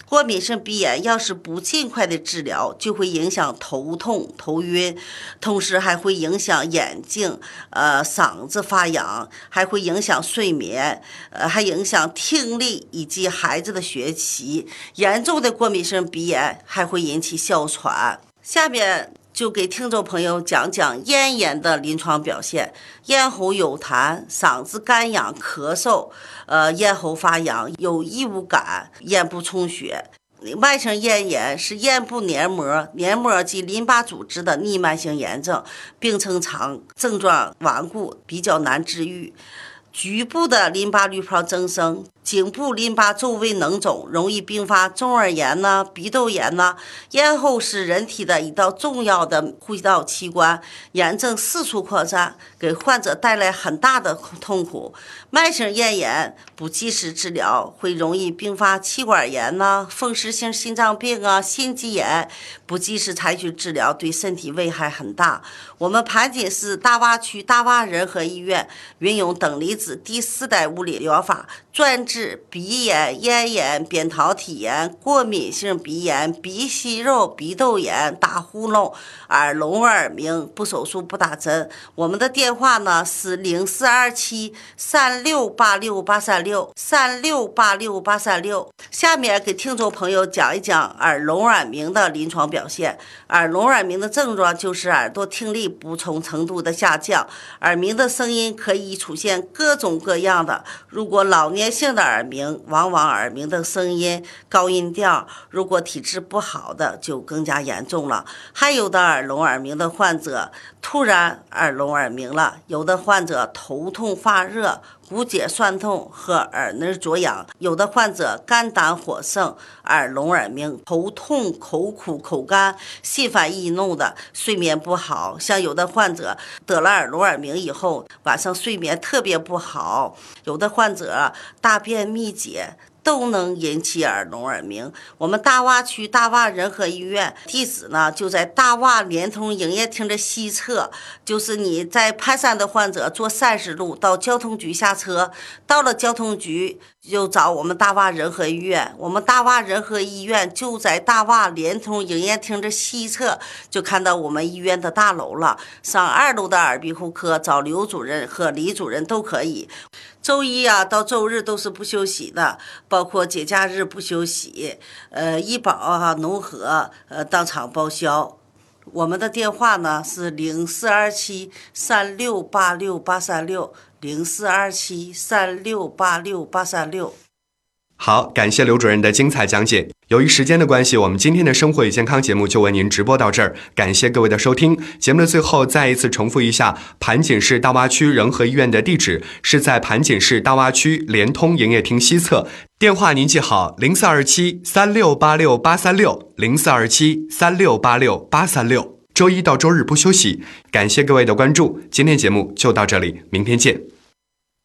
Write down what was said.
过敏性鼻炎要是不尽快的治疗，就会影响头痛、头晕，同时还会影响眼睛、嗓子发痒，还会影响睡眠，还影响听力以及孩子的学习。严重的过敏性鼻炎还会引起哮喘。下面就给听众朋友讲讲咽炎的临床表现。咽喉有痰，嗓子干痒咳嗽，咽喉发痒，有异物感，咽部充血。慢性咽炎是咽部黏膜及淋巴组织的逆慢性炎症，病程长，症状顽固，比较难治愈。局部的淋巴滤泡增生，颈部淋巴周围脓肿，容易并发中耳炎鼻窦炎咽喉是人体的一道重要的呼吸道器官，炎症四处扩散，给患者带来很大的痛苦。慢性咽炎不及时治疗，会容易并发气管炎风湿性心脏病心肌炎，不及时采取治疗，对身体危害很大。我们盘锦市大洼区大洼仁和医院运用等离子第4代物理疗法，专治鼻炎、咽炎、扁桃体炎、过敏性鼻炎、鼻息肉、鼻窦炎、打呼噜、耳聋耳鸣，不手术不打针。我们的电话呢是042736868363686836。下面给听众朋友讲一讲耳聋耳鸣的临床表现。耳聋耳鸣的症状就是耳朵听力不同程度的下降，耳鸣的声音可以出现各种各样的。如果老年性的耳鸣，往往耳鸣的声音高音调，如果体质不好的就更加严重了。还有的耳聋耳鸣的患者突然耳聋耳鸣了，有的患者头痛发热、骨节酸痛和耳根灼痒，有的患者肝胆火盛、耳聋耳鸣、头痛、口苦、口干、心烦易怒的，睡眠不好。像有的患者得了耳聋耳鸣以后，晚上睡眠特别不好，有的患者大便秘结，都能引起耳聋耳鸣。我们大洼区大洼仁和医院地址呢就在大洼联通营业厅的西侧，就是你在盘山的患者坐30路到交通局下车，到了交通局就找我们大洼仁和医院。我们大洼仁和医院就在大洼联通营业厅的西侧，就看到我们医院的大楼了。上2楼的耳鼻喉科找刘主任和李主任都可以。周一到周日都是不休息的，包括节假日不休息。医保农合当场报销。我们的电话呢是042736868360，042736868336。 好，感谢刘主任的精彩讲解。由于时间的关系，我们今天的生活与健康节目就为您直播到这儿，感谢各位的收听。节目的最后再一次重复一下，盘锦市大洼区仁和医院的地址是在盘锦市大洼区联通营业厅西侧，电话您记好042736868360，042736868336。周一到周日不休息。感谢各位的关注，今天节目就到这里，明天见。